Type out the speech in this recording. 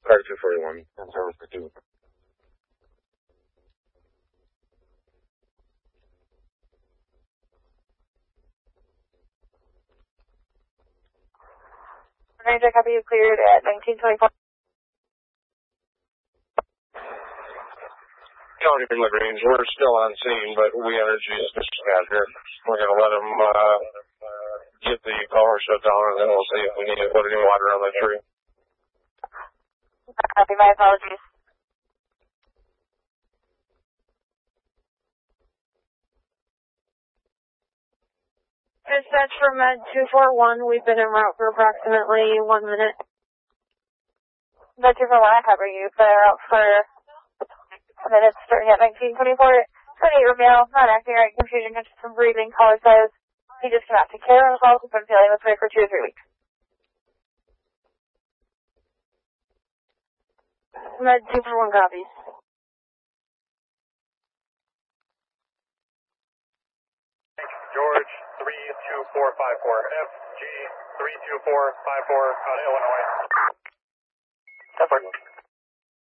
Car 241, in service for 2. Ranger, copy you cleared at 1924. County mid-range, we're still on scene, but we energy is out here. We're going to let them get the power shut down, and then we'll see if we need to put any water on the tree. Copy, my apologies. Dispatch for Med 241, we've been en route for approximately 1 minute. Med 241, I cover you, but out for minutes starting at 1924. 28 Romeo, not acting right, confusion, some breathing, caller says he just cannot take care of himself, he's been feeling this way for 2 to 3 weeks. Med 241 copies. George 32454, FG 32454 out of Illinois. 10-4.